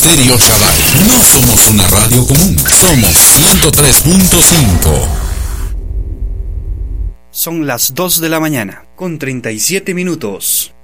Stereo Shaddai. No somos una radio común, somos 103.5. Son las 2 de la mañana, con 37 minutos.